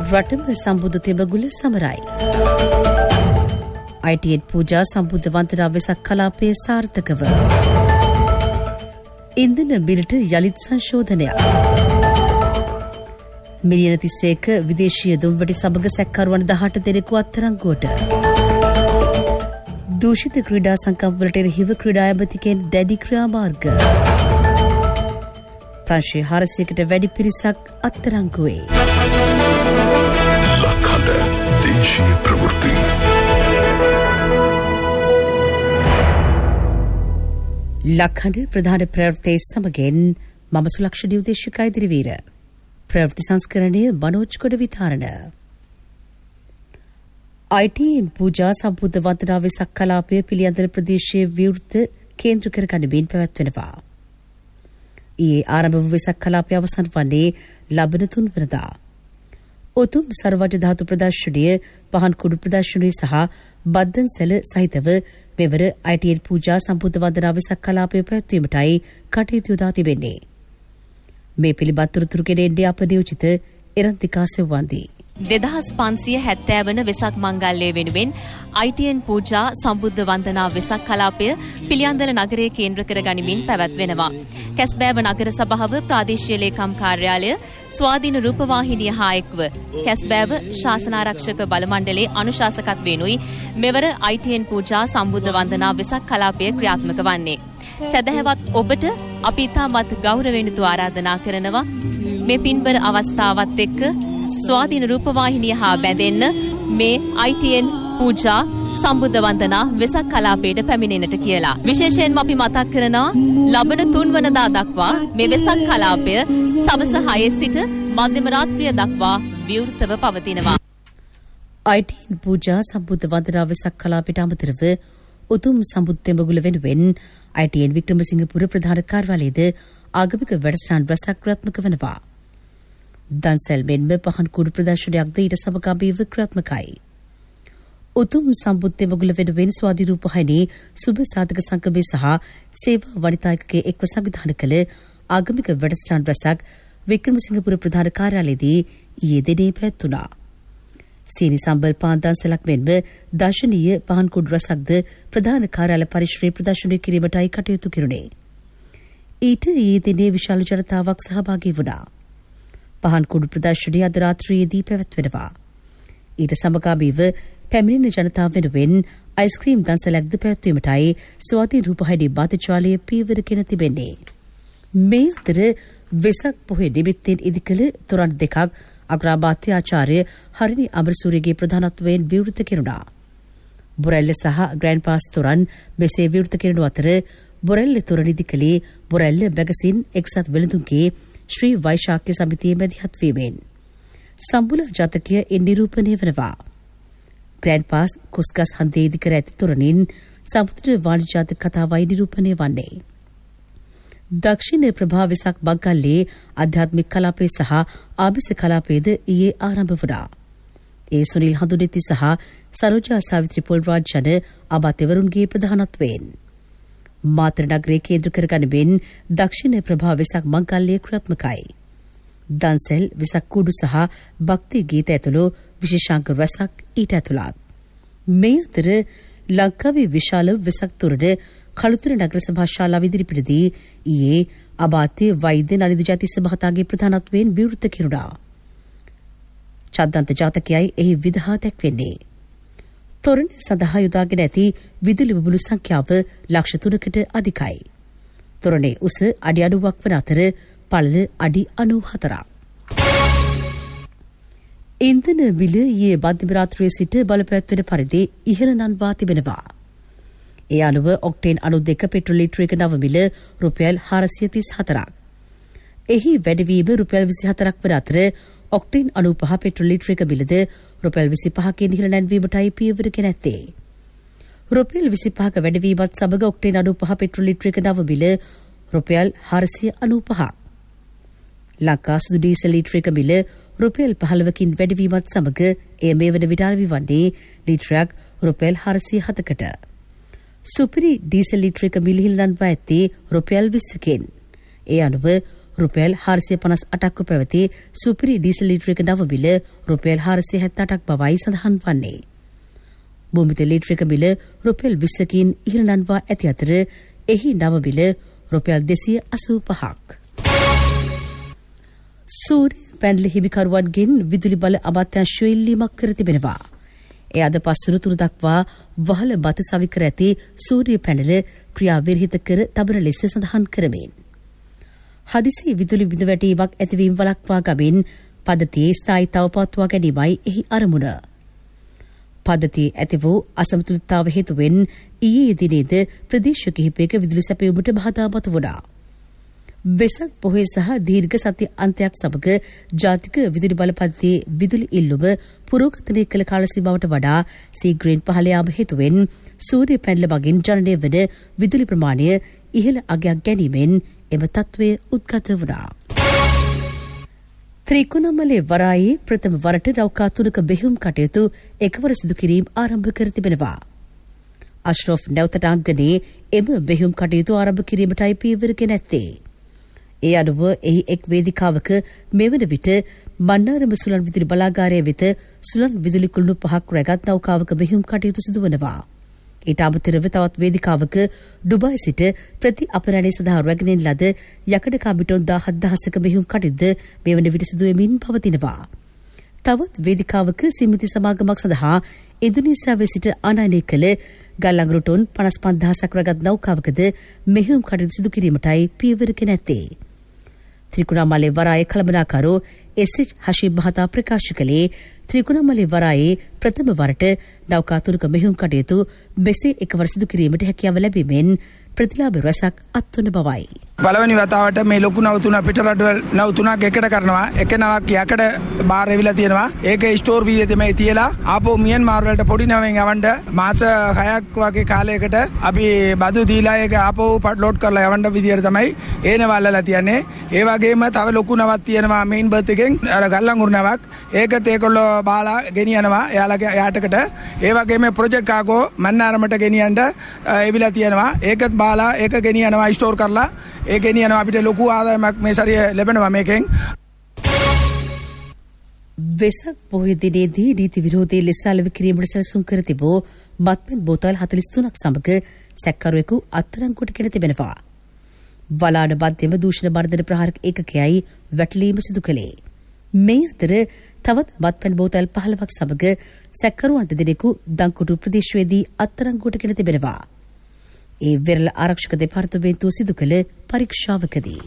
රටම සම්බුදු තෙබගුල සමරයි. ITN පූජා සම්බුද්ධ වන්දනා වෙසක් කලාපයේ සාර්ථකව. ඉන්ධන බිලට යළිත් සංශෝධනයක්. මිලියන 31 විදේශීය දුම්වැටි සමග සැකකරුවන් 18 දෙනෙකු අත්අඩංගුවට. දූෂිත ක්‍රීඩා සංකම්වලට එරෙහිව ක්‍රීඩා ඇමතිකෙන් දැඩි ක්‍රියාමාර්ග. ප්‍රංශය 400කට වැඩි පිරිසක් අත්අඩංගුවේ. ලක්හඬ දේශීය ප්‍රවෘත්ති. ලක්හඬ ප්‍රධාන ප්‍රවෘත්ති සමගින් මම සුලක්ෂණ උදේශිකා ඉදිරිවීර. ප්‍රවෘත්ති සංස්කරණය මනෝජ් කොට විතරණ. ITN පූජා සම්බුද්ධ වන්දනා වෙසක් කලාපය පිළියන්දල ප්‍රදේශයේ විවෘත කේන්ද්‍ර කර ගනිමින් පැවැත්වෙනවා. ඊයේ ආරම්භ වූ වෙසක් කලාපය අවසන් වන්නේ ලබන 3 වෙනිදා. උතුම් සර්වජ්‍ය ධාතු ප්‍රදර්ශනය, පහන් කුඩු ප්‍රදර්ශනය සහ බද්දන්සැල සහිතව මෙවර ITN පූජා සම්බුද්ධ වන්දනා වෙසක් කලාපය පැවැත්වීමටයි කටයුතු යොදා තිබෙන්නේ. මේ පිළිබඳ තොරතුරු ගෙනෙන්නේ අප නියෝජිත එරන්තිකා සෙව්වන්දී. 2570 වන වෙසක් මංගල්‍යය වෙනුවෙන් ITN පූජා සම්බුද්ධ වන්දනා වෙසක් කලාපය පිළියන්දල නගරයේ කේන්ද්‍ර කර ගනිමින් පැවැත්වෙනවා. කැස්බෑව නගර සභාව ප්‍රාදේශීය ලේකම් කාර්යාලය ස්වාධීන රූපවාහිනිය හා එක්ව කැස්බෑව ශාසනාරක්ෂක බල මණ්ඩලයේ අනුශාසකත්වයෙනුයි මෙවර ITN පූජා සම්බුද්ධ වන්දනා වෙසක් කලාපය ක්‍රියාත්මක වන්නේ. සදහැවත් ඔබට අපි ඉතාමත් ගෞරවයෙන්තු ආරාධනා කරනවා මේ පින්බර අවස්ථාවත් එක්ක ස්වාධීන රූපවාහිනිය හා බැඳෙන්න මේ ITN පූජා සම්බුද්ධ වන්දනා වෙසක් කලාපයට පැමිණෙන්නට කියලා. විශේෂයෙන්ම අපි මතක් කරනවා ලබන 3 වෙනිදා දක්වා මේ වෙසක් කලාපය සවස 6 සිට මධ්‍යම රාත්‍රිය දක්වා විවෘතව පවතිනවා. ITN පූජා සම්බුද්ධ වන්දනා වෙසක් කලාපයට අමතරව උතුම් සම්බුද්ධ තෙඹගුල වෙනුවෙන් ITN වික්‍රමසිංහපුර ප්‍රධාන කාර්යාලයේද ආගමික වැඩසටහන් රැසක් ක්‍රියාත්මක වෙනවා. දන්සැල් මෙන්ම පහන් කුඩු ප්‍රදර්ශනයක්ද ඊට සමගාමීව ක්‍රියාත්මකයි. උතුම් සම්බුද්ධ තෙඹගුල වෙනුවෙන් ස්වාධීන රූපවාහිනී සුබ සාධක සංගමේ සහ සේවා වනිතායකගේ එක්ව සංවිධානය කළ ආගමික වැඩසටහන් රැසක් වික්‍රමසිංහපුර ප්‍රධාන කාර්යාලයේදී ඊයේ දිනේ පැවැත්වුණා. සීනි සම්බල් පාන් දන්සැලක් මෙන්ම දර්ශනීය පහන් කුඩු රසක්ද ප්‍රධාන කාර්යාල පරිශ්‍රයේ ප්‍රදර්ශනය කිරීමටයි කටයුතු කෙරුණේ. ඊට ඊයේ දිනේ විශාල ජනතාවක් සහභාගී වුණා. පහන් කුඩු ප්‍රදර්ශනය අද රාත්‍රියේදී පැවැත්වෙනවා. ඊට සමගාමීව පැමිණෙන ජනතාව වෙනුවෙන් අයිස්ක්‍රීම් දන්සැලක්ද පැවැත්වීමටයි ස්වාධීන රූපවාහිනී බාධජාලය පීවරගෙන තිබෙන්නේ. මේ අතර වෙසක් පොහොය නිමිත්තෙන් ඉදිකළ තොරණ දෙකක් අග්‍රාමාත්‍ය ආචාර්ය හරිනි අමරසූරියගේ ප්‍රධානත්වයෙන් විවෘත කෙරුණා. බොරැල්ල සහ ග්‍රෑන්ඩ් පාස් තොරන් මෙසේ විවෘත කෙරෙනු අතර බොරැල්ල තොරණ ඉදිකළේ බොරැල්ල මැගසින් එක්සත් වෙළඳුන්ගේ ශ්‍රී වෛශාඛ්‍ය සමිතියේ මැදිහත් වීමෙන් සම්බුල ජාතකය නිරූපණය වෙනවා. ග්‍රෑන්ඩ් පාස් කුස්ගස් හන්දියේ ඉදිකර ඇති තොරණින් සමුද්‍ර වාණිජ ජාතක කතාවයි නිරූපණය වන්නේ. දක්ෂිණ ප්‍රභා වෙසක් මංගල්‍යයේ ආධ්‍යාත්මික කලාපයේ සහ ආමිස කලාපයේද ඊයේ ආරම්භ වුණා. ඒ සුනිල් හඳුනෙති සහ සරෝජා සාවිත්‍රි පොල්රාජ් යන අමාත්‍යවරුන්ගේ ප්‍රධානත්වයෙන් මාතර නගරයේ කේන්ද්‍ර කරගනිමින් දක්ෂිණ ප්‍රභා වෙසක් මංගල්‍ය ක්‍රියාත්මකයි. දන්සැල් වෙසක් කුඩු සහ භක්ති ගීත ඇතුළු විශේෂාංග රැසක් ඊට ඇතුළත්. මේ අතර ලංකාවේ විශාල වෙසක් තොරණ කළුතර නගර සභා ශාලාව ඉදිරිපිටදී ඊයේ අමාත්‍ය වෛද්‍ය නලින්ද ජාතිස්ස මහතාගේ ප්‍රධානත්වයෙන් විවෘත කෙරුණා. චද්දන්ත ජාතකයයි එහි විදහා දැක්වෙන්නේ. තොරණ සඳහා යොදාගෙන ඇති විදුලි බුබුලු සංඛ්‍යාව ලක්ෂ 3කට අධිකයි. තොරණේ උස අඩි 90ක් වන අතර පළල අඩි 94ක්. ඉන්ධන මිල ඊයේ මධ්‍යම රාත්‍රියේ සිට බලපැවැත්වෙන පරිදි ඉහළ නංවා තිබෙනවා. ඒ අනුව ඔක්ටේන් 92 පෙට්‍රල් ලීටරයක නව මිල රුපියල් 434ක්. එහි වැඩිවීම රුපියල් 24ක් වන අතර ඔක්ටේන් 95 පෙට්‍රල් ලීටරයක මිලද රුපියල් 25කින් ඉහළ නැන්වීමටයි පියවරගෙන ඇත්තේ. රුපියල් 25ක වැඩිවීමත් සමග ඔක්ටේන් 95 පෙට්‍රල් ලීටරයක නව මිල රුපියල් 495ක්. ලංකා සුදු ඩීසල් ලීටරයක මිල රුපියල් 15කින් වැඩිවීමත් සමග එය මේ වන විට ආරම්භ වන්නේ ලීටරයක් රුපියල් 407කට. සුපිරි ඩීසල් ලීටරයක මිල ඉහළ නංවා ඇත්තේ රුපියල් 20කින්. ඒ අනුව රුපියල් 458ක් පැවති සුපිරි ඩීසල් ලීටරයක නව මිල රුපියල් 478ක් බවයි සඳහන් වන්නේ. භූමිත ලීටරයක මිල රුපියල් 20කින් ඉහළ නංවා ඇති අතර එහි නව මිල රුපියල් 285ක්. සූර්ය පැනල හිමිකරුවන්ගෙන් විදුලි බල අමාත්‍යාංශය ඉල්ලීමක් කර තිබෙනවා. ඒ අද පස්වරු තුරු දක්වා වහල බත සවිකර ඇති සූර්ය පැනල ක්‍රියා විරහිත කර තබන ලෙස සඳහන් කරමින්. හදිසි විදුලි බිඳවැටීමක් ඇතිවීම වළක්වා ගමින් පද්ධතියේ ස්ථායීතාව පවත්වා ගැනීමයි එහි අරමුණ. පද්ධතියේ ඇති වූ අසමතුලිතතාව හේතුවෙන් ඊයේ දිනේද ප්‍රදේශ කිහිපයක විදුලි සැපයුමට බාධා මතුවුණා. වෙසක් පොහොය සහ දීර්ඝ සති අන්තයක් සමග ජාතික විදුලි බල පද්ධතියේ විදුලි ඉල්ලුම පුරෝගතනය කළ කාල සීමාවට වඩා සීග්‍රයෙන් පහළ යාම හේතුවෙන් සූර්ය පැනල මගින් ජනනය වන විදුලි ප්‍රමාණය ඉහළ අගයක් ගැනීමෙන් එම තත්ත්වය උද්ගත වුණා. ත්‍රිකුණාමලේ වරායේ ප්‍රථම වරට නෞකා 3ක බෙහෙවුම් කටයුතු එකවර සිදු කිරීම ආරම්භ කර තිබෙනවා. අශ්රොෆ් නැවතටාංගනේ එම බෙහෙවුම් කටයුතු ආරම්භ කිරීමටයි පියවරගෙන ඇත්තේ. ඒ අනුව එහි එක් වේදිකාවක මෙවන විට මන්නාරම සුළං විදුලි බලාගාරය වෙත සුළං විදුලි කුළුණු 5ක් රැගත් නෞකාවක බෙහෙවුම් කටයුතු සිදුවනවා. ඊට අමතරව තවත් වේදිකාවක ඩුබායි සිට ප්‍රති අපරාණය සඳහා රැගෙනින් ලද යකඩ කාමිටොන් 17000ක බෙහෙවුම් කටයුතු මෙවන විට සිදුවෙමින් පවතිනවා. තවත් වේදිකාවක සිමිති සමාගමක් සඳහා ඉන්දුනීසියාවේ සිට ආනයනය කළ ගල්අඟුරු ටොන් 55000ක් රැගත් නෞකාවකද මෙහෙයුම් කටයුතු සිදු කිරීමටයි පියවරගෙන ඇත්තේ. ත්‍රිකුණාමලේ වරායේ කළමනාකරු එස්.එච්. හෂීම් මහතා ප්‍රකාශ කළේ ත්‍රිකුණාමලේ වරායේ ප්‍රථම වරට නෞකා 3ක මෙහෙයුම් කටයුතු මෙසේ එකවර සිදු කිරීමට හැකියාව ලැබීමෙන් ප්‍රතිලාභ රැසක් අත්වන බවයි. පළවෙනි වතාවට මේ ලොකු නව තුන පිටරටවල නව තුනක් එකට කරනවා. එක නවක් යකඩ බාර් එවිලා තියෙනවා. ඒක ස්ටෝර් වීදියේ තමයි තියලා ආපහු මියන්මාර් වලට පොඩි නවෙන් යවන්න මාස 6ක් වගේ කාලයකට අපි බදු දීලා ඒක ආපහු ලෝඩ් කරලා යවන්න විදියට තමයි ඒ නව අල්ලලා තියන්නේ. ඒ වගේම තව ලොකු නවක් තියෙනවා මේන් බර්ත් එකෙන් අර ගල්අඟුරු නවක්. ඒකත් ඒකොල්ලෝ බාලා ගෙනියනවා එයාලගේ යාටකට. ඒ වගේම ප්‍රොජෙක්ට් කාගෝ මන්නාරමට ගෙනියන්න එවිලා තියෙනවා. ඒකත් බාලා ඒක ගෙනියනවා ස්ටෝර් කරලා ඒ ගෙනියනවා අපිට ලොකු ආදායමක් මේ සැරේ ලැබෙනවා මේකෙන්. වෙසක් පොහොය දිනේදී නීති විරෝධී ලෙස අලෙවි කිරීමට සැලසුම් කර තිබූ මත්පැන් බෝතල් 43ක් සමග සැකකරුවෙකු අත්අඩංගුවට ගෙන තිබෙනවා. වලාන මධ්‍යම දූෂණ මර්දන ප්‍රහාරක ඒකකයයි වැටලීම සිදු කළේ. මේ අතර තවත් මත්පැන් බෝතල් 15ක් සමග සැකකරුවන්ට දෙනෙකු දංකොටු ප්‍රදේශයේදී අත්අඩංගුවට ගෙන තිබෙනවා. ඒ වෙරළ ආරක්ෂක දෙපාර්තමේන්තුව සිදු කළ පරීක්ෂාවකදී.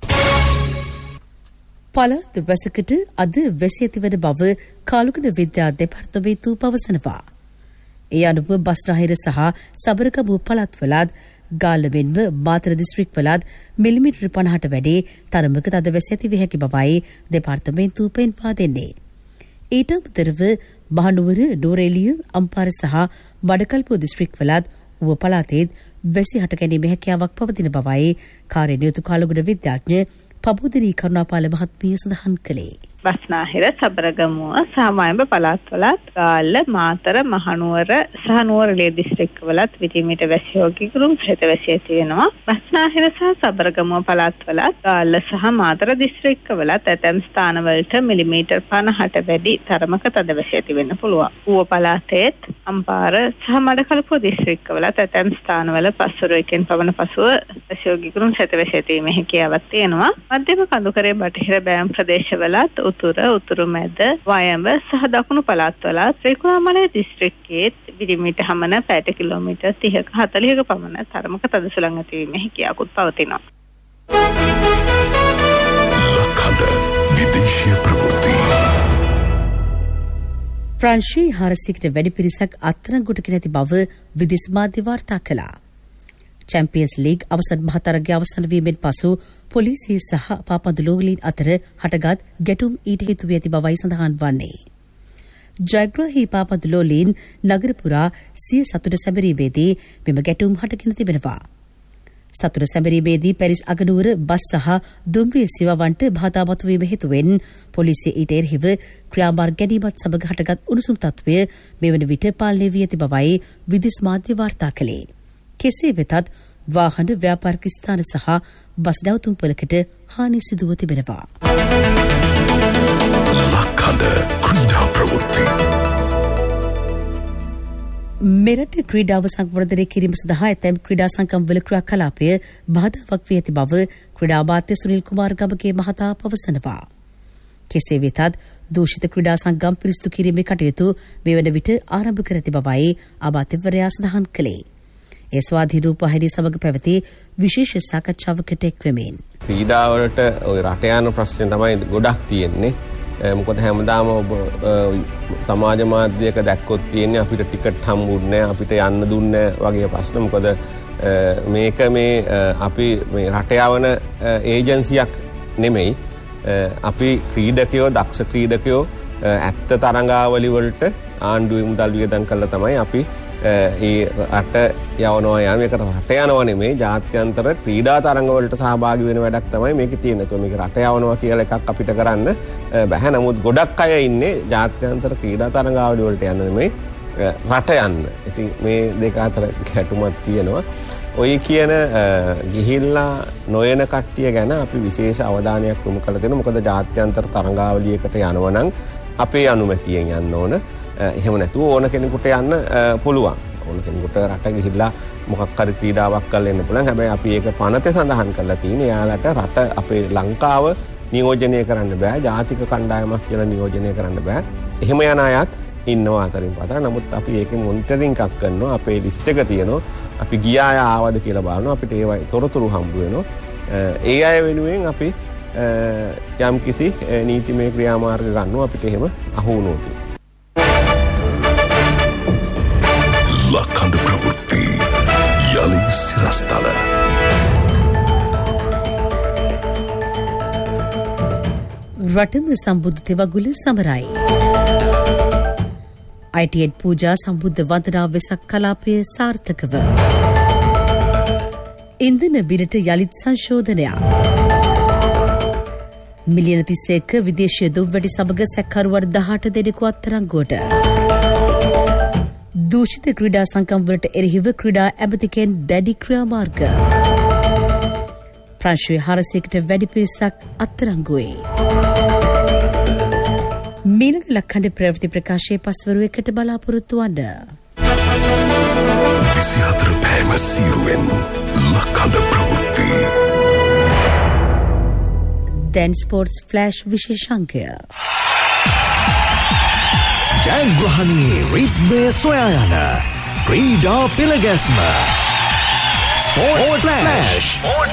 පළාත් රැසකට අද වැසි ඇතිවන බව කාලුගුණ විද්‍යා දෙපාර්තමේන්තුව පවසනවා. ඒ අනුව බස්නාහිර සහ සබරගමුව පළාත්වලත් ගාල්ල මෙන්ම මාතර දිස්ත්‍රික්කවලත් මිලිමීටර 50ට වැඩි තරමක තද වැසි ඇතිවිය හැකි බවයි දෙපාර්තමේන්තුව පෙන්වා දෙන්නේ. ඊට අමතරව මහනුවර, නෝරෙලිය, අම්පාර සහ වඩකල්පුව දිස්ත්‍රික්කවලත් ඌව පළාතේත් වැසි හට ගැනීමේ හැකියාවක් පවතින බවයි කාර්යනියුතු කාලුගුණ විද්‍යාඥ පබෝදිනී කරුණාපාල මහත්මිය සඳහන් කළේ. බස්නාහිර, සබරගමුව සහ මයඹ පළාත්වලත් ගාල්ල, මාතර, මහනුවර සහ නුවරඑළිය දිස්ත්‍රික්කවලත් විටිමිට වැසි යෝගිකරුම් සහිත වැසි ඇති වෙනවා. බස්නාහිර සහ සබරගමුව පළාත්වලත් ගාල්ල සහ මාතර දිස්ත්‍රික්කවලත් ඇතැම් ස්ථානවලට මිලිමීටර් 50ට වැඩි තරමක තද වැසි ඇති වෙන්න පුළුවන්. ඌව පළාතේත් අම්පාර සහ මඩකලපුව දිස්ත්‍රික්කවලත් ඇතැම් ස්ථානවල පස්වරු එකෙන් පමණ පසුව වැසි යෝගිකරුම් සහිත වැසි ඇතිවීමේ හැකියාවක් තියෙනවා. මධ්‍යම කඳුකරේ බටහිර බෑම් ප්‍රදේශවලත් උතුරු මැද වයඹ සහ දකුණු පළාත්වල ත්‍රිකුණාමලය දිස්ත්‍රික්කයේ විරිමිට හමන පැයට කිලෝමීටර් 30ක 40ක පමණ තරමක තද සුළං ඇතිවීමේ හැකියාවකුත් පවතිනවා. ලක්හඬ විදේශීය ප්‍රවෘත්ති. ප්‍රංශයේ 400කට වැඩි පිරිසක් අත්අඩංගුවට ගෙන ඇති බව විදේශ මාධ්‍ය වාර්තා කළා. චැම්පියන්ස් ලීග් අවසන් මහතරගය අවසන් වීමෙන් පසු පොලිසිය සහ පාපන්දුලෝවලින් අතර හටගත් ගැටුම් ඊට හේතු වී ඇති බවයි සඳහන් වන්නේ. ජයග්‍රාහී පාපන්දුලෝවලින් නගර පුරා සිය සතුට සැමරීමේදී මෙම ගැටුම් හටගෙන තිබෙනවා. සතුට සැමරීමේදී පැරිස් අගනුවර බස් සහ දුම්රිය සේවාවන්ට බාධා මතුවීම හේතුවෙන් පොලිසිය ඊට එරෙහිව ක්‍රියාමාර්ග ගැනීමත් සමග හටගත් උණුසුම් තත්ත්වය මෙවන විට පාලනය වී ඇති බවයි විදේශ මාධ්‍ය වාර්තා කළේ. කෙසේ වෙතත් වාහන ව්‍යාපාරික ස්ථාන සහ බස් නැවතුම්පළකට හානි සිදුව තිබෙනවා. ලක්කඩ ක්‍රීඩා ප්‍රවෘත්ති. මෙරට ක්‍රීඩාව සංවර්ධනය කිරීම සඳහා ඇතැම් ක්‍රීඩා සංගම්වල ක්‍රියා කලාපය බාධාවක් වී ඇති බව ක්‍රීඩා අමාත්‍ය සුනිල් කුමාර් ගමගේ මහතා පවසනවා. කෙසේ වෙතත් දූෂිත ක්‍රීඩා සංගම් පිරිසිදු කිරීමේ කටයුතු මේ වන විට ආරම්භ කර ඇති බවයි අමාත්‍යවරයා සඳහන් කළේ. ඒ ස්වාධීන රූපවාහිනිය සමග පැවති විශේෂ සාකච්ඡාවකට එක්වෙමින් ක්‍රීඩාවලට ඔය රට යන ප්‍රශ්න තමයි ගොඩක් තියෙන්නේ. මොකද හැමදාම ඔබ සමාජ මාධ්‍යයක දැක්කොත් තියෙන්නේ අපිට ටිකට් හම්බුන්නේ නැහැ, අපිට යන්න දුන්නේ වගේ ප්‍රශ්න. මොකද මේක අපි මේ රට යවන ඒජන්සියක් නෙමෙයි. අපි ක්‍රීඩකයෝ, දක්ෂ ක්‍රීඩකයෝ ඇත්ත තරඟාවලි වලට ආණ්ඩුවේ මුදල් වියදම් කරලා තමයි අපි ඒ රට යවනවා යන මේක රට යනවා නෙමෙයි, ජාත්‍යන්තර ක්‍රීඩා තරඟ වලට සහභාගී වෙන වැඩක් තමයි මේකේ තියෙන්නේ. ඒක මේක රට යවනවා කියලා එකක් අපිට කරන්න බැහැ. නමුත් ගොඩක් අය ඉන්නේ ජාත්‍යන්තර ක්‍රීඩා තරඟාවලි වලට යන්න නෙමෙයි, රට යන්න. ඉතින් මේ දෙක අතර ගැටුමක් තියෙනවා. ඔය කියන ගිහිල්ලා නොයන කට්ටිය ගැන අපි විශේෂ අවධානයක් යොමු කරලා දෙනවා. මොකද ජාත්‍යන්තර තරඟාවලියකට යනවා නම් අපේ අනුමැතියෙන් යන්න ඕන. එහෙම නැතුව ඕන කෙනෙකුට යන්න පුළුවන්. ඕන කෙනෙකුට රට ගිහිල්ලා මොකක් හරි ක්‍රීඩාවක් කරලා එන්න පුළුවන්. හැබැයි අපි ඒක පනතේ සඳහන් කරලා තියෙන්නේ යාලට රට අපේ ලංකාව නියෝජනය කරන්න බෑ. ජාතික කණ්ඩායමක් කියලා නියෝජනය කරන්න බෑ. එහෙම යන අයත් ඉන්නවා අතරින් පතර. නමුත් අපි ඒකේ මොනිටරින් එකක් කරනවා. අපේ ලිස්ට් එක තියෙනවා. අපි ගිය අය ආවද කියලා බලනවා. අපිට ඒවයි තොරතුරු හම්බ වෙනවා. ඒ අය වෙනුවෙන් අපි යම් කිසි නීතිමය ක්‍රියාමාර්ග ගන්නවා. අපිට එහෙම අහු වුණොත්. ලක්කඩ ප්‍රවෘත්ති යලි සිරස්තල. රටම සම්බුද්ධ තෙවගුල සමරයි. ITN පූජා සම්බුද්ධ වන්දනා වෙසක් කලාපය සාර්ථකව. ඉන්ධන බිලට යළිත් සංශෝධනයක්. මිලියන 31 විදේශීය දුම්වැඩි සමග සැකකරුවන් 18 දෙනෙකු අත්අඩංගුවට. දූෂිත ක්‍රීඩා සංගම්වලට එරෙහිව ක්‍රීඩා ඇමතිකෙන් දැඩි ක්‍රියාමාර්ග. ප්‍රංශයේ 400කට වැඩි පිරිසක් අත්අඩංගුවේ. මීළඟ ලක්කඩ ප්‍රවෘත්ති ප්‍රකාශයේ පස්වරු 1ට බලාපොරොත්තු වන්න. 24 පෑම සීරුවෙන් ලක්කඩ ප්‍රවෘත්ති. දැන් ස්පෝර්ට්ස් ෆ්ලෑෂ් විශේෂාංකය. ජයග්‍රහණී රිද්මය සොයා යන ක්‍රීඩා පෙළගැස්ම ස්පෝර්ට්ස් ෆ්ලෑෂ්.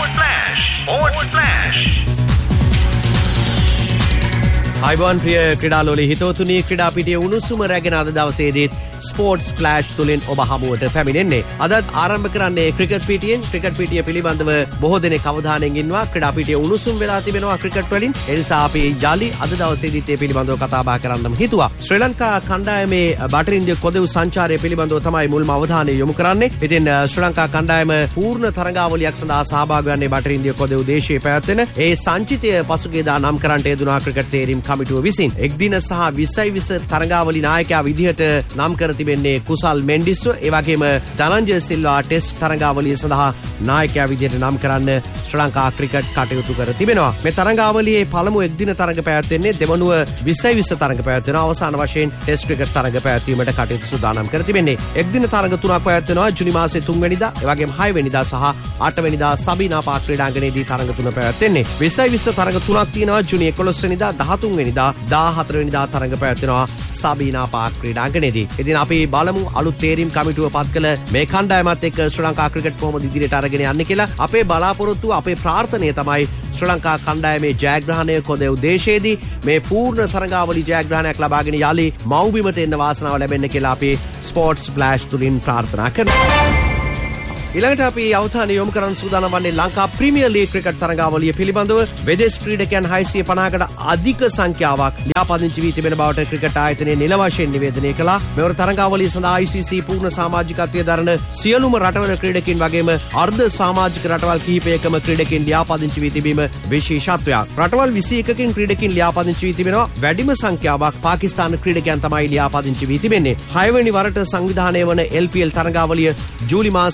අයිබෝන් ප්‍රිය ක්‍රීඩාලෝලී හිතවතුනි, ක්‍රීඩා පිටියේ උණුසුම රැගෙන අද දවසේදීත් ස්පෝර්ට්ස් ෆ්ලෑෂ් තුලින් ඔබ හමුවට පැමිණෙන්නේ. අදත් ආරම්භ කරන්නේ ක්‍රිකට් පිටියෙන්. ක්‍රිකට් පිටිය පිළිබඳව බොහෝ දෙනෙක් අවධානයෙන් ඉන්නවා. ක්‍රීඩා පිටිය උණුසුම් වෙලා තිබෙනවා ක්‍රිකට් වලින්. ඒ නිසා අපි ජාලි අද දවසේදීත් මේ පිළිබඳව කතා බහ කරන්නම හිතුවා. ශ්‍රී ලංකා කණ්ඩායමේ බටර් ඉන්දිය කොදෙව් සංචාරය පිළිබඳව තමයි මුල්ම අවධානය යොමු කරන්නේ. ඉතින් ශ්‍රී ලංකා කණ්ඩායම පූර්ණ තරඟාවලියක් සඳහා සහභාගී වන්නේ බටර් ඉන්දිය කොදෙව් දේශයේ පැවැත්වෙන ඒ සංචිතය පසුගියදා නම් කරන්නට යෙදුනා ක්‍රිකට් තේරීම් කමිටුව විසින්. එක්දින සහ 20 තරඟාවලි නායකයා විදිහට නම් කර තිබෙන්නේ කුසල් මෙන්ඩිස්ව. ඒ වගේම ධනංජය සිල්වා ටෙස්ට් තරඟාවලිය සඳහා නායකයා විදිහට නම් කරන්න ශ්‍රී ලංකා ක්‍රිකට් කටයුතු කර තිබෙනවා. මේ තරඟාවලියේ පළමු එක්දින තරඟ පැවැත්වෙන්නේ දෙවනුව 20 තරඟ පැවැත්වෙනවා. අවසාන වශයෙන් ටෙස්ට් ක්‍රිකට් තරඟ පැවැත්වීමට කටයුතු සූදානම් කර තිබෙන්නේ. එක්දින තරඟ තුනක් පැවැත්වෙනවා. ජුනි මාසයේ 3 වෙනිදා, ඒ වගේම 6 වෙනිදා සහ 8 වෙනිදා සබීනා පාක් ක්‍රීඩාංගණයේදී තරඟ තුන පැවැත්වෙන්නේ. 20 තරඟ තුනක් තියෙනවා. ජුනි 11 වෙනිදා, 13 වෙනිදා, 14 වෙනිදා තරඟ පැවැත්වෙනවා සබීනා පාක් ක්‍රීඩාංගණයේදී. ඉතින් අපි බලමු අලුත් තේරීම් කමිටුව පත් කළ මේ කණ්ඩායමත් එක්ක ශ්‍රී ලංකා ක්‍රිකට් කොහොමද ඉදිරියට අරගෙන යන්නේ කියලා. අපේ බලාපොරොත්තුව, අපේ ප්‍රාර්ථනය තමයි ශ්‍රී ලංකා කණ්ඩායමේ ජයග්‍රහණය කොදෙව් දේශයේදී මේ පූර්ණ තරඟාවලි ජයග්‍රහණයක් ලබාගෙන යලි මව්බිමට එන්න වාසනාව ලැබෙන්න කියලා අපි ස්පෝර්ට්ස් ෆ්ලෑෂ් තුලින් ප්‍රාර්ථනා කරනවා. ඊළඟට අපි අවධානය යොමු කරන්න සූදානම් වන්නේ ලංකා ප්‍රීමියර් ලීග් ක්‍රිකට් තරඟාවලිය පිළිබඳව. වෙදෙස් ක්‍රීඩකයන් 650කට අධික සංඛ්‍යාවක් ලියාපදිංචි වී තිබෙන බවට ක්‍රිකට් ආයතනය නිල වශයෙන් නිවේදනය කළා. මෙවර තරඟාවලිය සඳහා ICC පූර්ණ සමාජිකත්වය දරන සියලුම රටවල ක්‍රීඩකින් වගේම අර්ධ සමාජික රටවල් කිහිපයකම ක්‍රීඩකින් ලියාපදිංචි වී තිබීම විශේෂත්වයක්. රටවල් 21කින් ක්‍රීඩකින් ලියාපදිංචි වී තිබෙනවා. වැඩිම සංඛ්‍යාවක් පාකිස්තාන ක්‍රීඩකයන් තමයි ලියාපදිංචි වී තිබෙන්නේ. 6 වෙනි වරට සංවිධානය වන LPL තරඟාවලිය ජූලි මාසයේ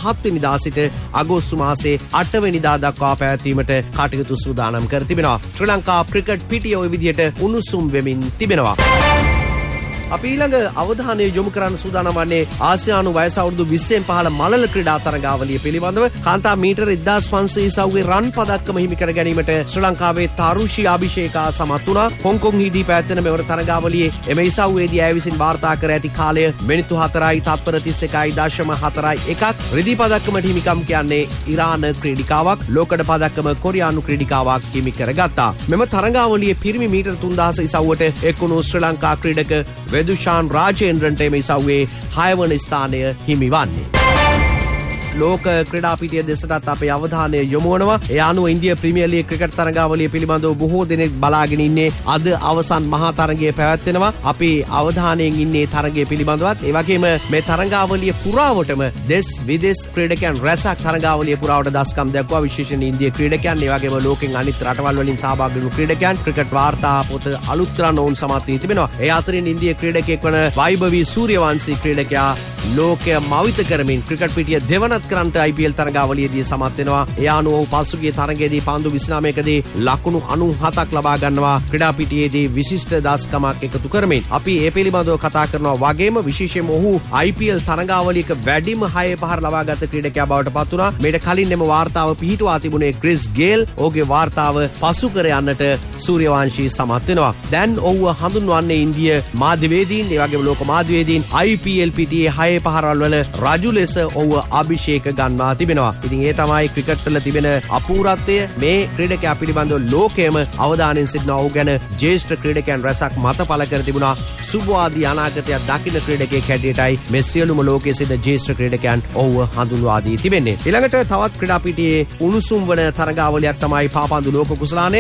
17 වෙනිදා සිට අගෝස්තු මාසේ 8 වෙනිදා දක්වා පැවැත්වීමට කටයුතු සූදානම් කර තිබෙනවා. ශ්‍රී ලංකා ක්‍රිකට් පිටිය ওই විදියට උණුසුම් වෙමින් තිබෙනවා. අපි ඊළඟ අවධානය යොමු කරන්න සූදානම් වන්නේ ආසියානු වයස අවුරුදු 20න් පහළ මලල ක්‍රීඩා තරගාවලිය පිළිබඳව. කාන්තා මීටර 1500 ඉසව්වේ රන් පදක්කම හිමි කර ගැනීමට ශ්‍රී ලංකාවේ තරුෂි අභිෂේකා සමත් වුණා. හොංකොංහිදී පැවැත්වෙන මෙවර තරගාවලියේ එම ඉසව්වේදී ඇය විසින් වාර්තා කර ඇති කාලය මිනිත්තු 4යි තත්පර 31.41ක්. රිදී පදක්කමට හිමිකම් කියන්නේ ඉරාන ක්‍රීඩිකාවක්. ලෝකඩ පදක්කම කොරියානු ක්‍රීඩිකාවක් හිමි කරගත්තා. මෙම තරගාවලියේ පිරිමි මීටර 3000 ඉසව්වට එක්වුණු ශ්‍රී ලංකා ක්‍රීඩක වෙදුෂාන් රාජේන්ද්‍රන්ට මේ ඉසව්වේ 6 වන ස්ථානය හිමි වන්නේ. ලෝක ක්‍රීඩා පිටිය දෙසටත් අපේ අවධානය යොමු වෙනවා. ඒ අනුව ඉන්දියා ප්‍රීමියර් ලීග් ක්‍රිකට් තරගාවලිය පිළිබඳව බොහෝ දෙනෙක් බලාගෙන ඉන්නේ. අද අවසන් මහා තරගය පැවැත්වෙනවා. අපි අවධානයෙන් ඉන්නේ තරගය පිළිබඳවත්. ඒ වගේම මේ තරගාවලිය පුරාවටම දෙස් විදෙස් ක්‍රීඩකයන් රැසක් තරගාවලිය පුරාවට දස්කම් දක්වා විශේෂයෙන් ඉන්දියා ක්‍රීඩකයන් ඒ වගේම ලෝකෙන් අනිත් රටවල් වලින් සහභාගී වුණු ක්‍රීඩකයන් ක්‍රිකට් වාර්තා පොත අලුත් කරන්න ඕන සමත් වී තිබෙනවා. ඒ අතරින් ඉන්දියා ක්‍රීඩකයෙක් වන වෛභවී සූර්යවංශී ක්‍රීඩකයා ලෝකය මවිත කරමින් ක්‍රිකට් පිටිය දෙවනත් කරන්ට IPL තරගාවලියේදී සමත් වෙනවා. ඒ අනුව ඔහු පසුගිය තරගයේදී පන්දු 29කදී ලකුණු 97ක් ලබා ගන්නවා. ක්‍රීඩා පිටියේදී විශිෂ්ට දස්කමක් එකතු කරමින් අපි ඒ පිළිබඳව කතා කරනවා. වගේම විශේෂයෙන්ම ඔහු IPL තරගාවලියක වැඩිම 6 පහර ලබාගත් ක්‍රීඩකයා බවට පත් වුණා. මේට කලින් එම වාර්තාව පිහිටුවා තිබුණේ ක්‍රිස් ගේල්. ඔහුගේ වාර්තාව පසු කර යන්නට සූර්යවංශී සමත් වෙනවා. දැන් ඔහුව හඳුන්වන්නේ ඉන්දියා මාධ්‍යවේදීන් ඒ වගේම ලෝක මාධ්‍යවේදීන් IPL පිටියේ 6 පහරවල් වල රජු ලෙස ඔහුව අභිෂේක ගන්වා තිබෙනවා. ඉතින් ඒ තමයි ක්‍රිකට් වල තිබෙන අපූර්වත්වය. මේ ක්‍රීඩකයා පිළිබඳව ලෝකයේම අවධානයෙන් සිටිනවා. ඔහු ගැන ජ්‍යෙෂ්ඨ ක්‍රීඩකයන් රැසක් මත පළ කර තිබුණා. සුබවාදී අනාගතයක් දකින්න ක්‍රීඩකයෙක් හැටියටයි මේ සියලුම ලෝකයේ සිට ජ්‍යෙෂ්ඨ ක්‍රීඩකයන් ඔහුව හඳුන්වා දී තිබෙන්නේ. ඊළඟට තවත් ක්‍රීඩා පිටියේ උණුසුම් වන තරගාවලියක් තමයි පාපන්දු ලෝක කුසලානය.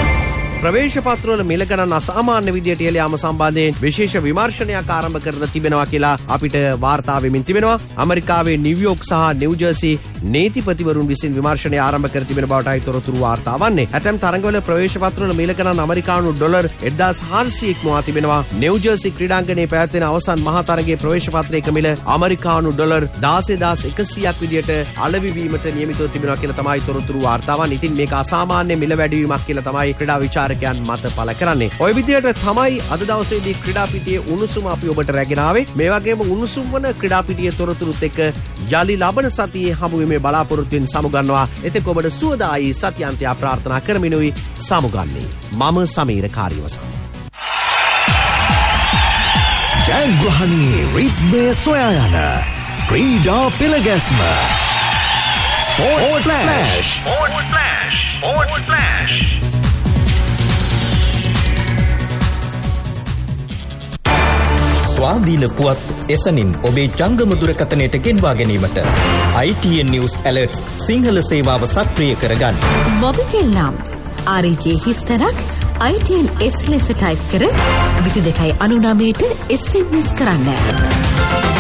ප්‍රවේශ පත්‍රවල මිල ගණන් අසාමාන්‍ය විදියට ඉහළ යාම සම්බන්ධයෙන් විශේෂ විමර්ශනයක් ආරම්භ කරලා තිබෙනවා කියලා අපිට වාර්තා වෙමින් තිබෙනවා. ඇමරිකාවේ නිව්යෝක් සහ නිව්ජර්සි නීතිපතිවරුන් විසින් විමර්ශනය ආරම්භ කර තිබෙන බවටයි තොරතුරු වාර්තා වන්නේ. ඇතැම් තරඟවල ප්‍රවේශ පත්‍රවල මිල ගණන් ඇමරිකානු ඩොලර් 1400 ඉක්මවා තිබෙනවා. නිව්ජර්සි ක්‍රීඩාංගණයේ පැවැත්වෙන අවසන් මහා තරගයේ ප්‍රවේශ පත්‍රයක මිල ඇමරිකානු ඩොලර් 16100ක් විදියට අලෙවි වීමට නියමිතව තිබෙනවා කියලා තමයි තොරතුරු වාර්තා වන්නේ. ඉතින් මේක අසාමාන්‍ය මිල වැඩිවීමක් කියලා තමයි ක්‍රීඩා විචාරකයන් මත පළ කරන්නේ. ওই විදියට තමයි අද දවසේදී ක්‍රීඩා පිටියේ උණුසුම අපි ඔබට රැගෙන ආවේ. මේ වගේම උණුසුම් වන ක්‍රීඩා පිටියේ තොරතුරුත් එක්ක යලි ලබන සතියේ හමුවීමේ බලාපොරොත්තුෙන් සමුගන්නවා. එතෙක් ඔබට සුවදායි සතියන්තය ප්‍රාර්ථනා කරමිනුයි සමුගන්නේ. මම සමීර කාර්යවසම්. ජයග්‍රහණී රිද්මය සොයා යන ක්‍රීඩා පෙළගැස්ම ස්පෝර්ට්ස් ෆ්ලෑෂ්. ස්වාධීන පුවත් එසනින් ඔබේ ජංගම දුරකථනයට ගෙන්වා ගැනීමට ITN News Alerts සිංහල සේවාව සක්‍රිය කරගන්න. මොබිටෙල් නම් RJ හිස්තරක් ITN S ලෙස ටයිප් කර 22.99ට SMS කරන්න.